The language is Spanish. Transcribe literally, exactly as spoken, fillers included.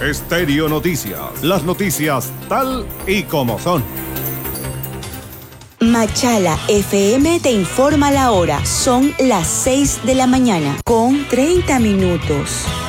Estéreo Noticias. Las noticias tal y como son. Machala F M te informa la hora. Son las seis de la mañana con treinta minutos.